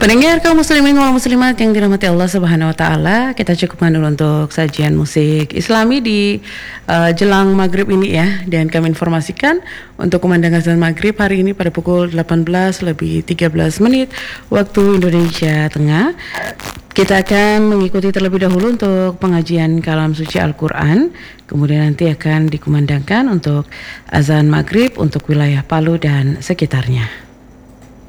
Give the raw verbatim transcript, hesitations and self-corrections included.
Pendengar kaum muslimin wal muslimat yang dirahmati Allah Subhanahu wa taala, kita cukupkan dulu untuk sajian musik Islami di uh, jelang maghrib ini ya. Dan kami informasikan untuk kumandang azan maghrib hari ini pada pukul delapan belas lebih tiga belas menit waktu Indonesia Tengah. Kita akan mengikuti terlebih dahulu untuk pengajian kalam suci Al-Quran. Kemudian nanti akan dikumandangkan untuk azan maghrib untuk wilayah Palu dan sekitarnya.